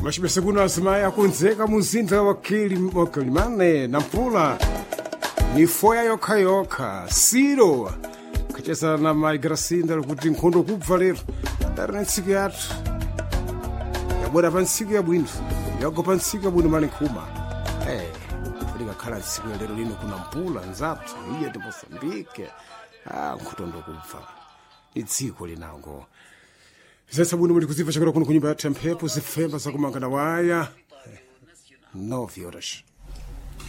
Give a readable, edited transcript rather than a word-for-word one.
Mashibese kuno azimayi akunzeka muzinda wa Kilimane Nampula ni foya yokha siro kachesa na maigrasinda kuti nkhondo kubva lero dari ntsiki yathu yabwera pa ntsiki yabwino yagopa ntsiki yabwino mali nkhuma likakhala ntsiki lero lino kuna Mpula nzathu iye ndi Mozambique nkhondo kubva idziko linango zesabwino muli kuziva chakula kuno kunyumba yathu ya mphepo zifemba zakumanga na waya 9 horas.